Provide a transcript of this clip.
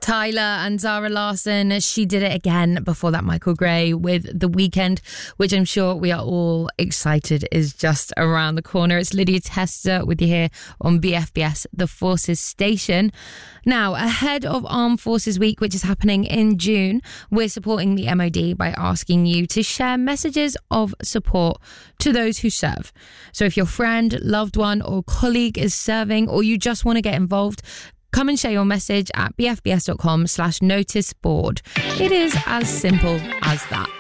Tyler and Zara Larsson, She Did It Again. Before that, Michael Gray with The Weeknd, which I'm sure we are all excited is just around the corner. It's Lydia Tester with you here on BFBS, the Forces Station. Now, ahead of Armed Forces Week, which is happening in June, we're supporting the MOD by asking you to share messages of support to those who serve. So if your friend, loved one or colleague is serving, or you just want to get involved, come and share your message at bfbs.com/noticeboard. It is as simple as that.